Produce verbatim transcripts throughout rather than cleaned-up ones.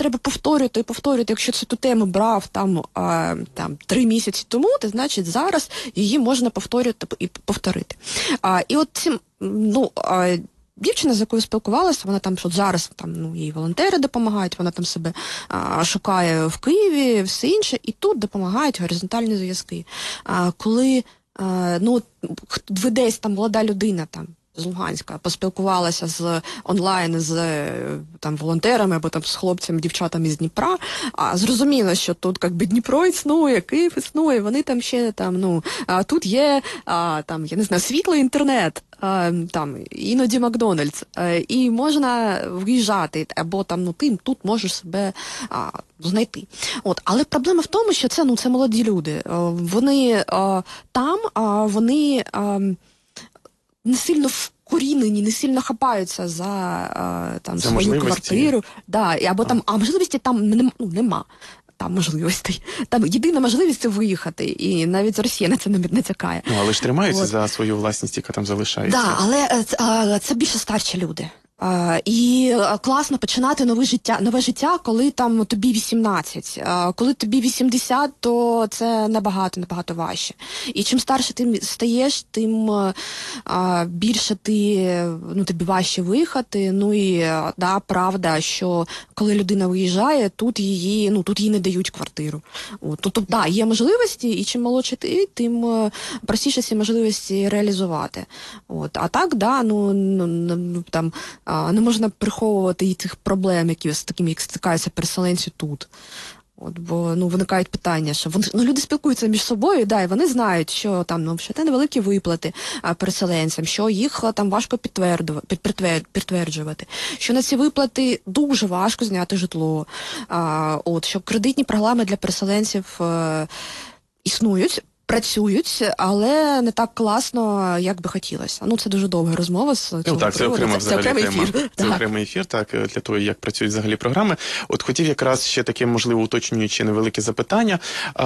треба повторювати і повторювати. Якщо це ту тему брав там, а, там три місяці тому, то значить зараз її можна повторювати і повторити. А, і от цим, ну, а, дівчина, з якою спілкувалася, вона там, що зараз там, ну, їй волонтери допомагають, вона там себе а, шукає в Києві, все інше, і тут допомагають горизонтальні зв'язки. А, коли, а, ну, ви десь там молода людина там, з Луганська, поспілкувалася з онлайн з там волонтерами або там з хлопцями, дівчатами з Дніпра, а зрозуміло, що тут якби Дніпро існує, Київ існує, вони там ще там, ну, а тут є а, там, я не знаю, світлий інтернет, а, там іноді Макдональдс, а, і можна виїжджати, або там, ну, ти тут можеш себе а, знайти. От, але проблема в тому, що це, ну, це молоді люди. А, вони а, там, а вони а, не сильно вкорінені, не сильно хапаються за а, там, за свою квартиру. Да, або там, а можливості там нема. Ну, нема. Там можливостей. Там єдина можливість – це виїхати. І навіть Росія на це не натякає. Ну, але ж тримаються От. за свою власність, яка там залишається. Так, да, але а, це більше старші люди. Uh, і uh, класно починати нове життя, нове життя, коли там тобі вісімнадцять. Uh, коли тобі вісімдесят, то це набагато, набагато важче. І чим старше ти стаєш, тим uh, більше ти, ну, тобі важче виїхати. Ну і, uh, да, правда, що коли людина виїжджає, тут її, ну, тут їй не дають квартиру. От, тобто, да, є можливості, і чим молодше ти, тим uh, простіше ці можливості реалізувати. От, а так, да, ну, ну там, А, не можна приховувати і тих проблем, які з такими, як стикаються переселенці тут. От, бо, ну, виникають питання, що вони, ну, люди спілкуються між собою, да, і вони знають, що там, ну, що це невеликі виплати а, переселенцям, що їх а, там важко підтверджувати, що на ці виплати дуже важко зняти житло, а, от, що кредитні програми для переселенців а, існують, працюють, але не так класно, як би хотілося. Ну, це дуже довга розмова з цього Ну, так, це окрема це, взагалі це окремий тема. ефір. Це так. окремий ефір, так, для того, як працюють взагалі програми. От хотів якраз ще таке, можливо, уточнюючи невелике запитання.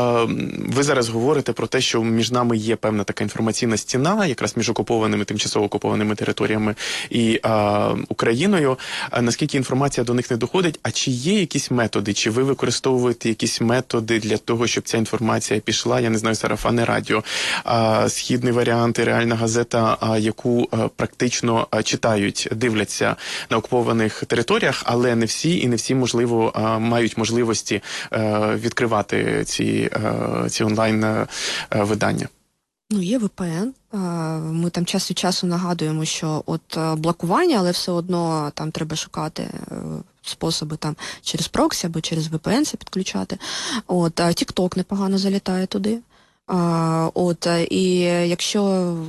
Ви зараз говорите про те, що між нами є певна така інформаційна стіна, якраз між окупованими, тимчасово окупованими територіями і а, Україною. А наскільки інформація до них не доходить, а чи є якісь методи, чи ви використовуєте якісь методи для того, щоб ця інформація пішла, я не знаю, сарафанне радіо, а, східний варіант, реальна газета, а, яку а, практично а, читають, дивляться на окупованих територіях, але не всі і не всі, можливо, а, мають можливості а, відкривати ці, а, ці онлайн-видання? Ну, є ве пе ен. Ми там час від часу нагадуємо, що от блокування, але все одно там треба шукати способи там через проксі або через ве пе ен це підключати. От, TikTok непогано залітає туди. А, от, і якщо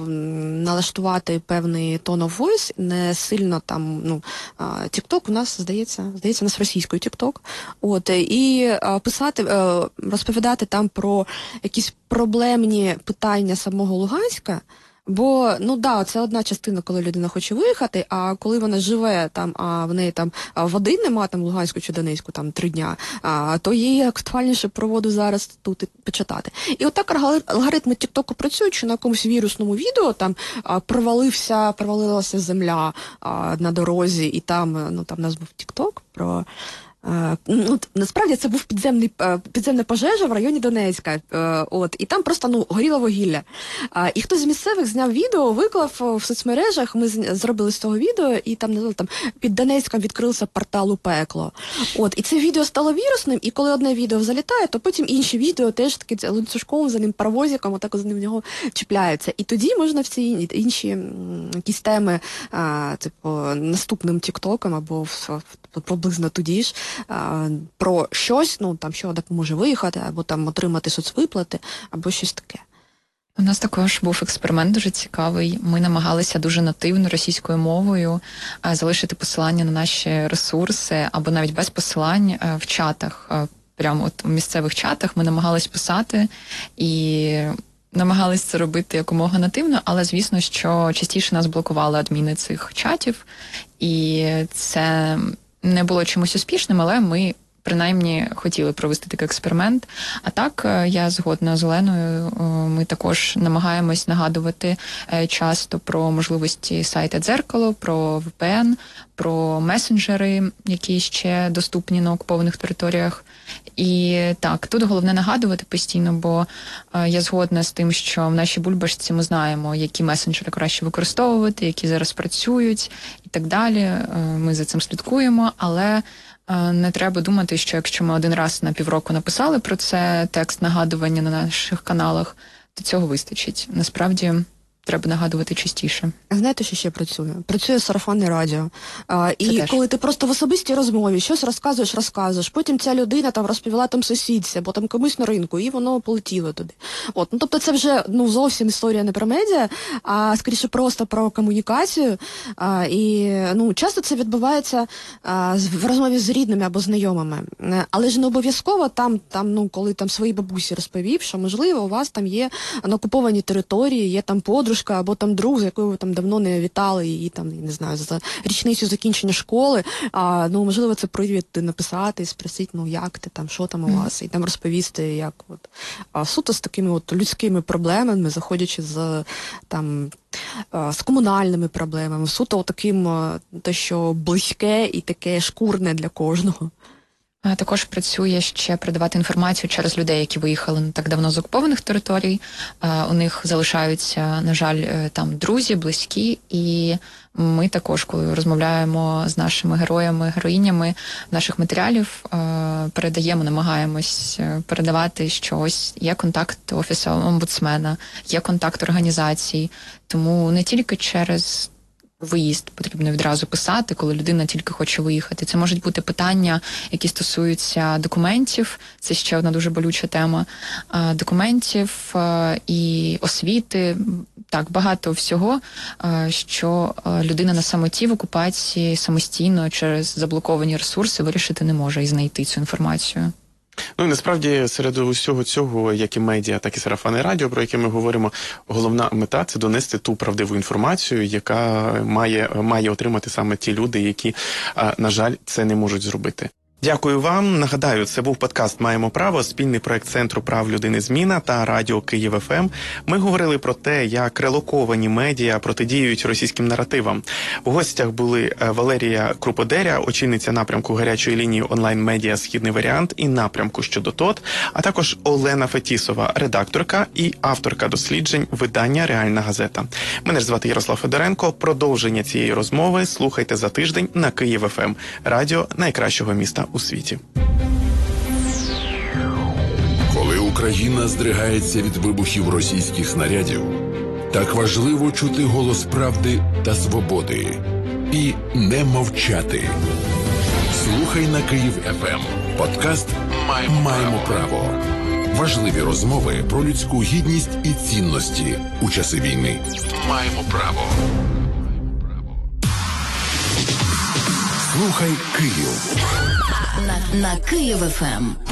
налаштувати певний tone of voice, не сильно там, ну, TikTok у нас, здається, здається, у нас російською TikTok, от, і а, писати, а, розповідати там про якісь проблемні питання самого Луганська. Бо, ну да, це одна частина, коли людина хоче виїхати, а коли вона живе там, а в неї там води нема, там Луганську чи Донецьку, там три дня, а, то їй актуальніше про воду зараз тут почитати. І отак алгоритми Тіктоку працюють, що на якомусь вірусному відео там а, провалився, провалилася земля а, на дорозі, і там, ну там у нас був Тікток про... Uh, ну, насправді це був підземний, uh, підземна пожежа в районі Донецька, uh, от, і там просто, ну, горіло вугілля. Uh, і хтось з місцевих зняв відео, виклав uh, в соцмережах, ми з, зробили з того відео, і там, ну, там під Донецьком відкрився портал у пекло. От, і це відео стало вірусним, і коли одне відео залітає, то потім інші відео теж таки ланцюжком за ним паровозиком, отак з ним в нього чіпляються. І тоді можна всі інші м, якісь теми, uh, типу, наступним тіктоком або в, в, приблизно тоді ж, про щось, ну, там, що допоможе виїхати, або там отримати соцвиплати, або щось таке. У нас також був експеримент дуже цікавий. Ми намагалися дуже нативно російською мовою залишити посилання на наші ресурси, або навіть без посилань в чатах, прямо от у місцевих чатах ми намагалися писати і намагалися це робити якомога нативно, але, звісно, що частіше нас блокували адміни цих чатів, і це не було чимось успішним, але ми принаймні хотіли провести такий експеримент. А так, я згодна з Оленою, ми також намагаємось нагадувати часто про можливості сайта «Дзеркало», про ве пе ен, про месенджери, які ще доступні на окупованих територіях. І так, тут головне нагадувати постійно, бо я згодна з тим, що в нашій бульбашці ми знаємо, які месенджери краще використовувати, які зараз працюють і так далі. Ми за цим слідкуємо, але не треба думати, що якщо ми один раз на півроку написали про це текст нагадування на наших каналах, то цього вистачить. Насправді, треба нагадувати частіше. Знаєте, що ще працює? Працює сарафанне радіо. А, і теж. коли ти просто в особистій розмові щось розказуєш, розказуєш, потім ця людина там розповіла там сусідці, або там комусь на ринку, і воно полетіло туди. От, ну тобто це вже ну зовсім історія не про медіа, а скоріше просто про комунікацію. А, і ну часто це відбувається а, в розмові з рідними або знайомими. Але ж не обов'язково там, там, ну коли там своїй бабусі розповів, що можливо у вас там є на окупованій території, є там подружка, або там друг, з якою ви там давно не вітали, і там, не знаю, за річницю закінчення школи, а, ну, можливо, це привід написати, спросити, ну, як ти там, що там у вас, і там розповісти, як от. А суто з такими от людськими проблемами, заходячи з там, з комунальними проблемами, суто таким, те, що близьке і таке шкурне для кожного. Також працює ще передавати інформацію через людей, які виїхали не так давно з окупованих територій. У них залишаються, на жаль, там друзі, близькі, і ми також, коли розмовляємо з нашими героями, героїнями наших матеріалів, передаємо, намагаємось передавати, що ось є контакт офісу омбудсмена, є контакт організацій, тому не тільки через виїзд потрібно відразу писати, коли людина тільки хоче виїхати. Це можуть бути питання, які стосуються документів, це ще одна дуже болюча тема, документів і освіти, так, багато всього, що людина на самоті в окупації самостійно через заблоковані ресурси вирішити не може і знайти цю інформацію. Ну і насправді серед усього цього, як і медіа, так і сарафанне радіо, про яке ми говоримо, головна мета – це донести ту правдиву інформацію, яка має, має отримати саме ті люди, які, на жаль, це не можуть зробити. Дякую вам. Нагадаю, це був подкаст «Маємо право», спільний проект Центру прав людини «Зміна» та радіо «Київ еф ем». Ми говорили про те, як релоковані медіа протидіють російським наративам. У гостях були Валерія Круподеря, очільниця напрямку гарячої лінії онлайн-медіа «Східний варіант» і напрямку «Щодо ТОТ», а також Олена Фетісова, редакторка і авторка досліджень видання «Реальна газета». Мене ж звати Ярослав Федоренко. Продовження цієї розмови слухайте за тиждень на Київ еф ем, радіо найкращого міста у світі. Коли Україна здригається від вибухів російських снарядів, так важливо чути голос правди та свободи і не мовчати. Слухай на Київ еф ем. Подкаст «Маємо, Маємо право». Важливі розмови про людську гідність і цінності у часи війни. Маємо право. Слухай Київ. На, на Київ еф ем.